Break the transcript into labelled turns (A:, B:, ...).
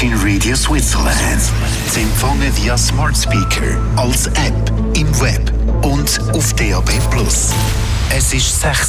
A: Virgin Radio Switzerland. Zu empfangen via Smart Speaker, als App, im Web und auf DAB+. Es ist 6